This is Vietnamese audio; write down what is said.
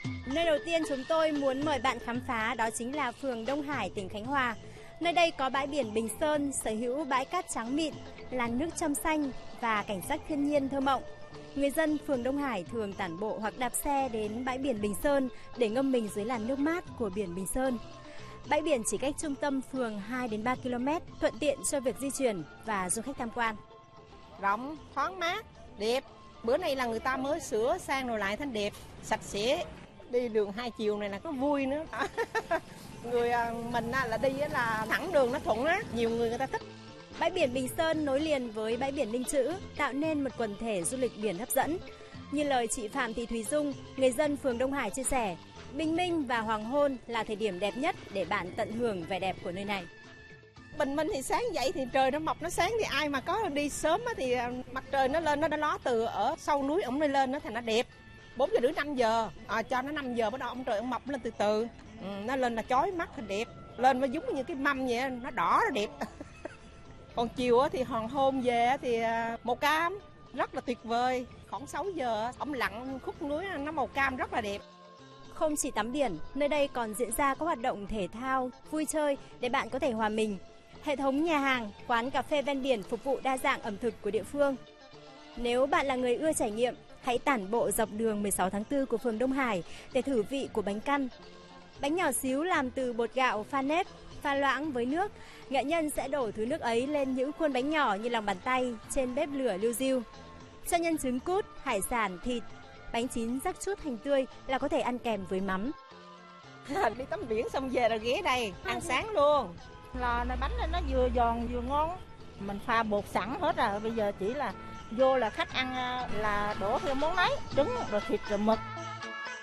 Nơi đầu tiên chúng tôi muốn mời bạn khám phá đó chính là phường Đông Hải, tỉnh Khánh Hòa. Nơi đây có bãi biển Bình Sơn, sở hữu bãi cát trắng mịn, làn nước trong xanh và cảnh sắc thiên nhiên thơ mộng. Người dân phường Đông Hải thường tản bộ hoặc đạp xe đến bãi biển Bình Sơn để ngâm mình dưới làn nước mát của biển Bình Sơn. Bãi biển chỉ cách trung tâm phường 2 đến 3 km, thuận tiện cho việc di chuyển và du khách tham quan. Rộng, thoáng mát, đẹp. Bữa nay là người ta mới sửa sang rồi lại thành đẹp, sạch sẽ. Đi đường hai chiều này là có vui nữa. Người mình là đi là thẳng đường nó thuận á, nhiều người ta thích. Bãi biển Bình Sơn nối liền với bãi biển Ninh Chữ, tạo nên một quần thể du lịch biển hấp dẫn. Như lời chị Phạm Thị Thùy Dung, người dân phường Đông Hải chia sẻ, bình minh và hoàng hôn là thời điểm đẹp nhất để bạn tận hưởng vẻ đẹp của nơi này. Bình minh thì sáng dậy thì trời nó mọc nó sáng, thì ai mà có đi sớm thì mặt trời nó lên, nó ló từ ở sau núi ổng lên nó thành nó đẹp. 4 giờ rưỡi 5 giờ, cho nó 5 giờ bắt đầu ông trời ông mọc lên từ từ. Nó lên là chói mắt thì đẹp, lên nó giống như cái mâm vậy, nó đỏ nó đẹp. Còn chiều thì hoàng hôn về thì màu cam, rất là tuyệt vời. Khoảng 6 giờ ông lặn khúc núi nó màu cam rất là đẹp. Không chỉ tắm biển, nơi đây còn diễn ra các hoạt động thể thao, vui chơi để bạn có thể hòa mình. Hệ thống nhà hàng, quán cà phê ven biển phục vụ đa dạng ẩm thực của địa phương. Nếu bạn là người ưa trải nghiệm, hãy tản bộ dọc đường 16 tháng 4 của phường Đông Hải để thử vị của bánh căn. Bánh nhỏ xíu làm từ bột gạo pha nếp, pha loãng với nước. Nghệ nhân sẽ đổ thứ nước ấy lên những khuôn bánh nhỏ như lòng bàn tay trên bếp lửa liu riu. Cho nhân trứng cút, hải sản, thịt, bánh chín rắc chút hành tươi là có thể ăn kèm với mắm. Đi tắm biển xong về rồi ghé đây, ăn sáng luôn. Lò này bánh này nó vừa giòn vừa ngon. Mình pha bột sẵn hết rồi, bây giờ chỉ là vô là khách ăn là đổ theo món ấy, trứng rồi thịt rồi mực.